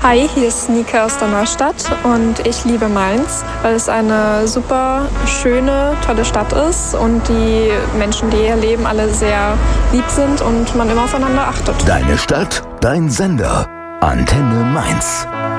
Hi, hier ist Nika aus der Neustadt und ich liebe Mainz, weil es eine super schöne, tolle Stadt ist und die Menschen, die hier leben, alle sehr lieb sind und man immer aufeinander achtet. Deine Stadt, dein Sender. Antenne Mainz.